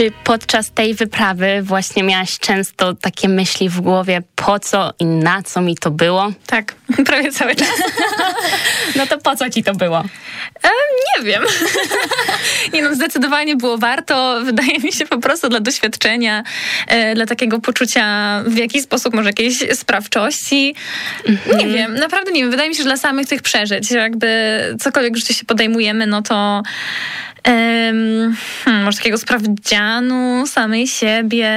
Czy podczas tej wyprawy właśnie miałaś często takie myśli w głowie, po co i na co mi to było? Tak, prawie cały czas. No to po co ci to było? Nie wiem. Nie no, zdecydowanie było warto. Wydaje mi się po prostu dla doświadczenia, dla takiego poczucia w jakiś sposób może jakiejś sprawczości. Nie wiem, naprawdę nie wiem. Wydaje mi się, że dla samych tych przeżyć, że jakby cokolwiek w życiu się podejmujemy, no to może takiego sprawdzianu samej siebie.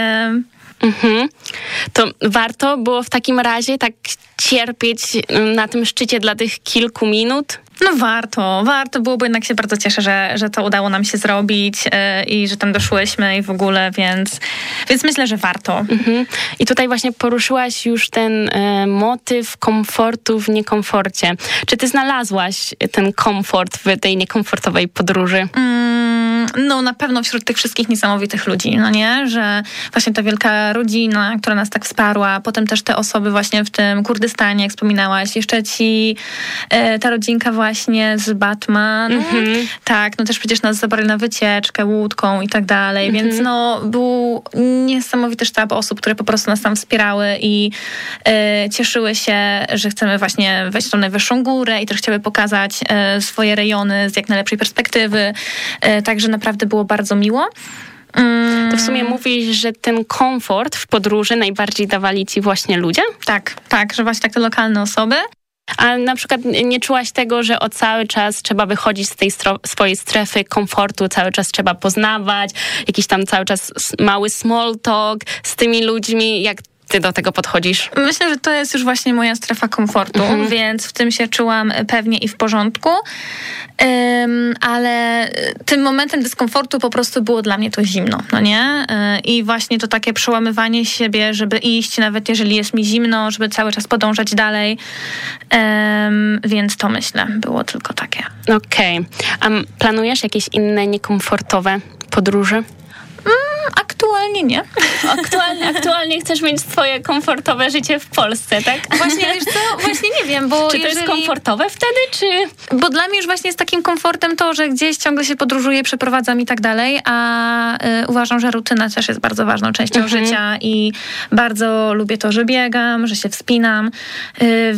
To warto było w takim razie tak cierpieć na tym szczycie dla tych kilku minut? No warto było, bo jednak się bardzo cieszę, że to udało nam się zrobić i że tam doszłyśmy i w ogóle, więc myślę, że warto. I tutaj właśnie poruszyłaś już ten motyw komfortu w niekomforcie. Czy ty znalazłaś ten komfort w tej niekomfortowej podróży? No na pewno wśród tych wszystkich niesamowitych ludzi, no nie? Że właśnie ta wielka rodzina, która nas tak wsparła, potem też te osoby właśnie w tym Kurdystanie, jak wspominałaś, jeszcze ta rodzinka właśnie z Batman. Tak, no też przecież nas zabrali na wycieczkę łódką i tak dalej, więc no był niesamowity sztab osób, które po prostu nas tam wspierały i cieszyły się, że chcemy właśnie wejść w tą najwyższą górę i też chciały pokazać swoje rejony z jak najlepszej perspektywy, także naprawdę było bardzo miło. To w sumie mówisz, że ten komfort w podróży najbardziej dawali ci właśnie ludzie? Tak, że właśnie tak te lokalne osoby. A na przykład nie czułaś tego, że cały czas trzeba wychodzić z tej swojej strefy komfortu, cały czas trzeba poznawać, jakiś tam cały czas mały small talk z tymi ludźmi, jak ty do tego podchodzisz? Myślę, że to jest już właśnie moja strefa komfortu, więc w tym się czułam pewnie i w porządku, ale tym momentem dyskomfortu po prostu było dla mnie to zimno, no nie? I właśnie to takie przełamywanie siebie, żeby iść, nawet jeżeli jest mi zimno, żeby cały czas podążać dalej, więc to myślę, było tylko takie. Okej. A planujesz jakieś inne niekomfortowe podróże? Aktualnie nie. Aktualnie chcesz mieć swoje komfortowe życie w Polsce, tak? Właśnie, wiesz co? Właśnie nie wiem, bo czy to jest komfortowe wtedy, czy... Bo dla mnie już właśnie jest takim komfortem to, że gdzieś ciągle się podróżuję, przeprowadzam i tak dalej, a uważam, że rutyna też jest bardzo ważną częścią życia i bardzo lubię to, że biegam, że się wspinam.